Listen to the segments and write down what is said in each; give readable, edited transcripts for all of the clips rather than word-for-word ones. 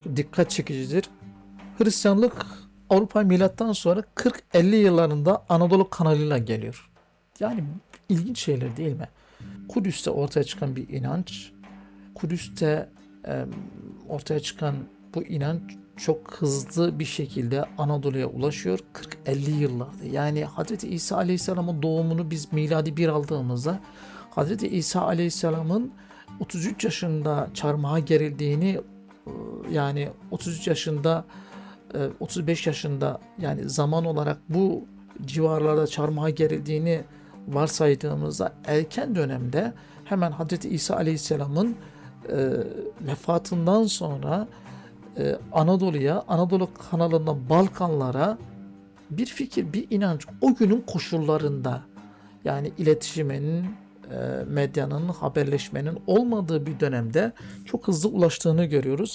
dikkat çekicidir. Hristiyanlık Avrupa milattan sonra 40-50 yıllarında Anadolu kanalıyla geliyor. Yani ilginç şeyler değil mi? Kudüs'te ortaya çıkan bir inanç, Kudüs'te ortaya çıkan bu inanç çok hızlı bir şekilde Anadolu'ya ulaşıyor 40-50 yıllarda. Yani Hz. İsa Aleyhisselam'ın doğumunu biz miladi bir aldığımızda Hz. İsa Aleyhisselam'ın 33 yaşında çarmıha gerildiğini, yani 33 yaşında 35 yaşında, yani zaman olarak bu civarlarda çarmıha gerildiğini varsaydığımızda erken dönemde hemen Hz. İsa Aleyhisselam'ın vefatından sonra Anadolu'ya, Anadolu kanalından Balkanlara bir fikir, bir inanç o günün koşullarında, yani iletişimin, medyanın, haberleşmenin olmadığı bir dönemde çok hızlı ulaştığını görüyoruz.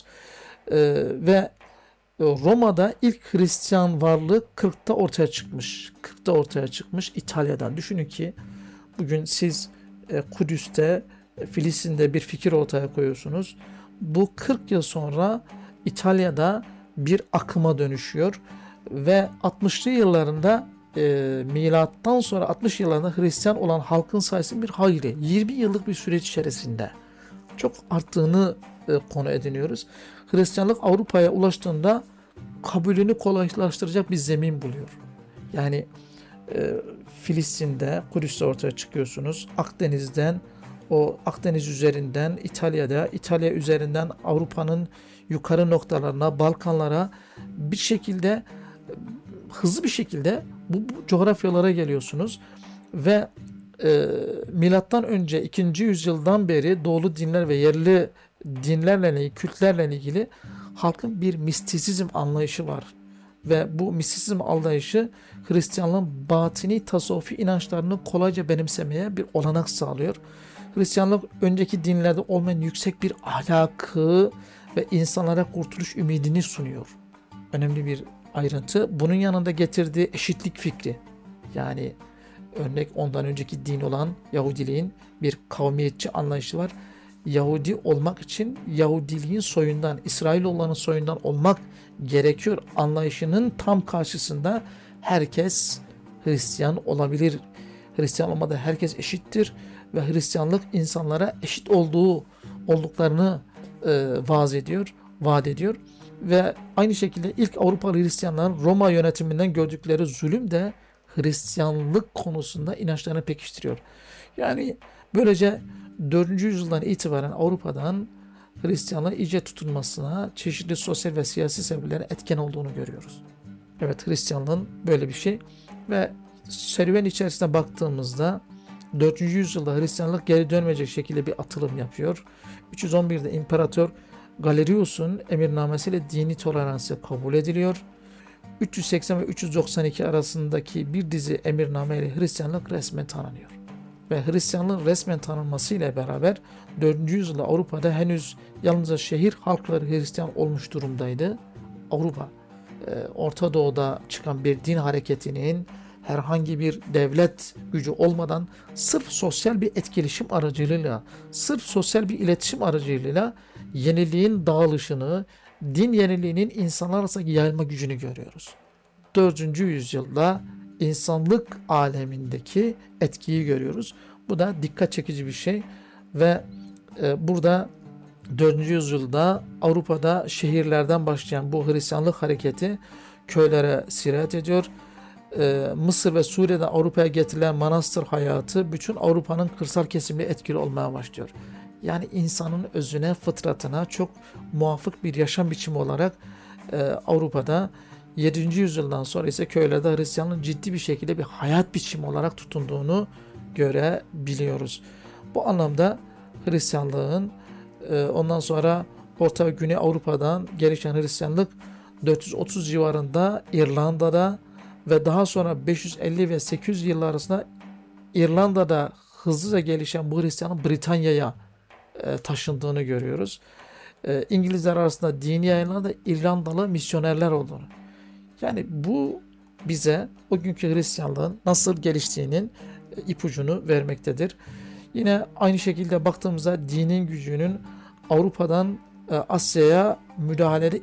Ve Roma'da ilk Hristiyan varlığı 40'ta ortaya çıkmış. 40'ta ortaya çıkmış İtalya'dan. Düşünün ki bugün siz Kudüs'te, Filistin'de bir fikir ortaya koyuyorsunuz. Bu 40 yıl sonra İtalya'da bir akıma dönüşüyor ve 60'lı yıllarında milattan sonra 60 yıllarında Hristiyan olan halkın sayısı bir hayli 20 yıllık bir süreç içerisinde çok arttığını konu ediniyoruz. Hristiyanlık Avrupa'ya ulaştığında kabulünü kolaylaştıracak bir zemin buluyor. Yani Filistin'de, Kudüs'te ortaya çıkıyorsunuz. Akdeniz'den, o Akdeniz üzerinden İtalya'da, İtalya üzerinden Avrupa'nın yukarı noktalarına, Balkanlara bir şekilde, hızlı bir şekilde bu coğrafyalara geliyorsunuz ve milattan önce 2. yüzyıldan beri doğulu dinler ve yerli dinlerle ilgili, kültlerle ilgili halkın bir mistisizm anlayışı var. Ve bu mistisizm anlayışı Hristiyanlığın batini tasavvufi inançlarını kolayca benimsemeye bir olanak sağlıyor. Hristiyanlık önceki dinlerde olmayan yüksek bir ahlakı ve insanlara kurtuluş ümidini sunuyor. Önemli bir ayrıntı. Bunun yanında getirdiği eşitlik fikri. Yani örnek ondan önceki din olan Yahudiliğin bir kavmiyetçi anlayışı var. Yahudi olmak için Yahudiliğin soyundan, İsrailoğullarının soyundan olmak gerekiyor anlayışının tam karşısında herkes Hristiyan olabilir. Hristiyan olmada herkes eşittir ve Hristiyanlık insanlara eşit olduklarını vaat ediyor ve aynı şekilde ilk Avrupalı Hristiyanların Roma yönetiminden gördükleri zulüm de Hristiyanlık konusunda inançlarını pekiştiriyor. Yani böylece 4. yüzyıldan itibaren Avrupa'dan Hristiyanlığın iyice tutulmasına çeşitli sosyal ve siyasi sebeplerin etken olduğunu görüyoruz. Evet, Hristiyanlığın böyle bir şey ve serüven içerisine baktığımızda 4. yüzyılda Hristiyanlık geri dönmeyecek şekilde bir atılım yapıyor. 311'de İmparator Galerius'un emirnamesiyle dini toleransı kabul ediliyor. 380 ve 392 arasındaki bir dizi emirnameyle Hristiyanlık resmen tanınıyor. Ve Hristiyanlığın resmen tanınmasıyla beraber 4. yüzyılda Avrupa'da henüz yalnızca şehir halkları Hristiyan olmuş durumdaydı. Avrupa, Orta Doğu'da çıkan bir din hareketinin herhangi bir devlet gücü olmadan sırf sosyal bir etkileşim aracılığıyla, sırf sosyal bir iletişim aracılığıyla yeniliğin dağılışını, din yeniliğinin insanlar arasındaki yayılma gücünü görüyoruz. 4. yüzyılda insanlık alemindeki etkiyi görüyoruz. Bu da dikkat çekici bir şey ve burada 4. yüzyılda Avrupa'da şehirlerden başlayan bu Hristiyanlık hareketi köylere sirayet ediyor. Mısır ve Suriye'den Avrupa'ya getirilen manastır hayatı bütün Avrupa'nın kırsal kesiminde etkili olmaya başlıyor. Yani insanın özüne, fıtratına çok muvafık bir yaşam biçimi olarak Avrupa'da 7. yüzyıldan sonra ise köylerde Hristiyanlığın ciddi bir şekilde bir hayat biçimi olarak tutunduğunu görebiliyoruz. Bu anlamda Hristiyanlığın ondan sonra Orta ve Güney Avrupa'dan gelişen Hristiyanlık 430 civarında İrlanda'da ve daha sonra 550 ve 800 yıllar arasında İrlanda'da hızlıca gelişen bu Hristiyanlığın Britanya'ya taşındığını görüyoruz. İngilizler arasında dini yayınlarda İrlandalı misyonerler olduğunu. Yani bu bize o günkü Hristiyanlığın nasıl geliştiğinin ipucunu vermektedir. Yine aynı şekilde baktığımızda dinin gücünün Avrupa'dan Asya'ya müdahalede